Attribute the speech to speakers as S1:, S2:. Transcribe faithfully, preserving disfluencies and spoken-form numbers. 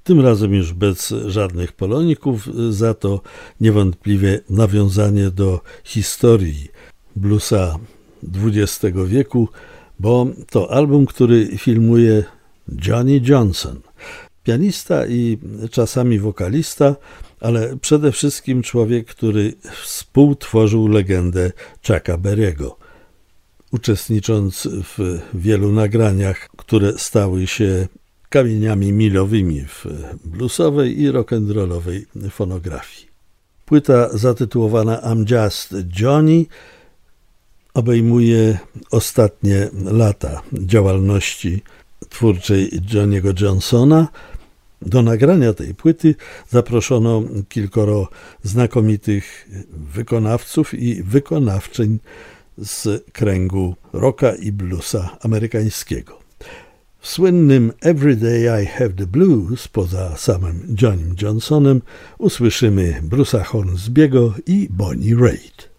S1: Tym razem już bez żadnych poloników, za to niewątpliwie nawiązanie do historii bluesa dwudziestego wieku, bo to album, który filmuje Johnny Johnson. Pianista i czasami wokalista, ale przede wszystkim człowiek, który współtworzył legendę Chucka Berry'ego, uczestnicząc w wielu nagraniach, które stały się kamieniami milowymi w bluesowej i rock'n'rollowej fonografii. Płyta zatytułowana I'm Just Johnny obejmuje ostatnie lata działalności twórczej Johnny'ego Johnsona. Do nagrania tej płyty zaproszono kilkoro znakomitych wykonawców i wykonawczyń z kręgu rocka i bluesa amerykańskiego. W słynnym Every Day I Have the Blues poza samym Johnnym Johnsonem usłyszymy Bruce'a Hornsby'ego i Bonnie Raitt.